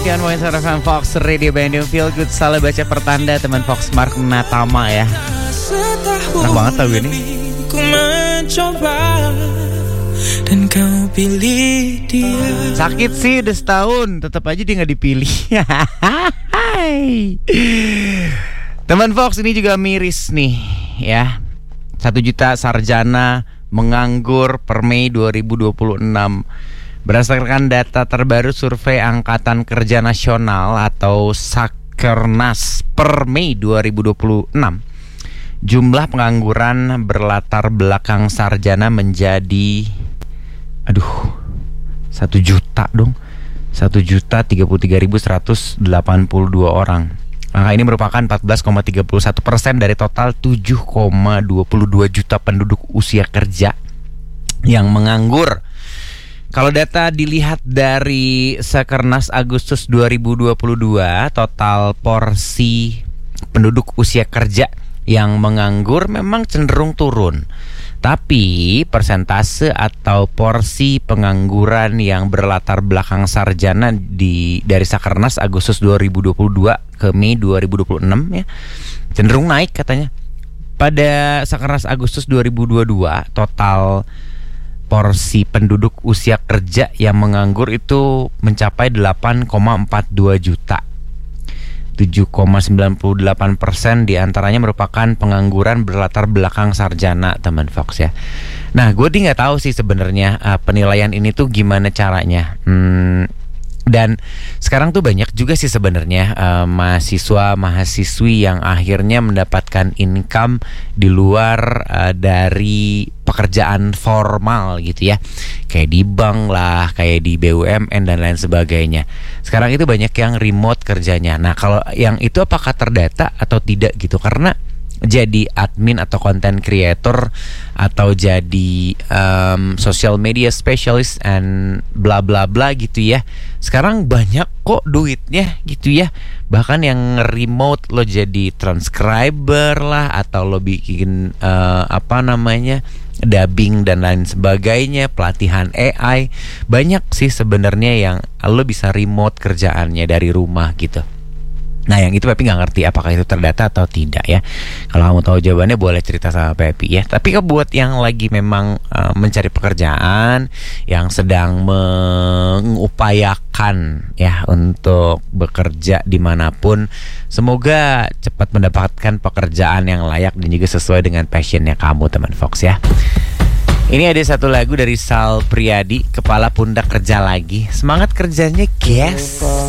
91.7 Fox Radio Bandung. Feel good, salah baca pertanda teman Fox Mark Natama ya. Enak banget tau gue nih. Ku mencoba dan kau pilih dia. Sakit sih udah setahun, tetap aja dia gak dipilih. Teman Fox ini juga miris nih ya. 1 juta sarjana menganggur per Mei 2026. Berdasarkan data terbaru survei Angkatan Kerja Nasional atau Sakernas per Mei 2026, jumlah pengangguran berlatar belakang sarjana menjadi 1 juta dong. 1.033.182 orang. Angka ini merupakan 14,31% dari total 7,22 juta penduduk usia kerja yang menganggur. Kalau data dilihat dari Sakernas Agustus 2022, total porsi penduduk usia kerja yang menganggur memang cenderung turun. Tapi persentase atau porsi pengangguran yang berlatar belakang sarjana dari Sakernas Agustus 2022 ke Mei 2026 ya, cenderung naik katanya. Pada Sakernas Agustus 2022, total porsi penduduk usia kerja yang menganggur itu mencapai 8,42 juta. 7,98% diantaranya merupakan pengangguran berlatar belakang sarjana, teman Fox ya. Nah, gue nggak tahu sih sebenarnya penilaian ini tuh gimana caranya. Dan sekarang tuh banyak juga sih sebenarnya mahasiswa-mahasiswi yang akhirnya mendapatkan income di luar dari pekerjaan formal gitu ya. Kayak di bank lah, kayak di BUMN dan lain sebagainya. Sekarang itu banyak yang remote kerjanya. Nah, kalau yang itu apakah terdata atau tidak gitu? Karena jadi admin atau content creator atau jadi social media specialist and bla bla bla gitu ya. Sekarang banyak kok duitnya gitu ya. Bahkan yang remote lo jadi transcriber lah, atau lo bikin dubbing dan lain sebagainya, pelatihan AI. Banyak sih sebenarnya yang lo bisa remote kerjaannya dari rumah gitu. Nah, yang itu Pepi nggak ngerti apakah itu terdata atau tidak ya. Kalau kamu tahu jawabannya boleh cerita sama Pepi ya. Tapi buat yang lagi memang mencari pekerjaan, yang sedang mengupayakan ya untuk bekerja dimanapun, semoga cepat mendapatkan pekerjaan yang layak dan juga sesuai dengan passionnya kamu, teman Fox ya. Ini ada satu lagu dari Sal Priadi, Kepala Pundak Kerja Lagi. Semangat kerjanya, guys.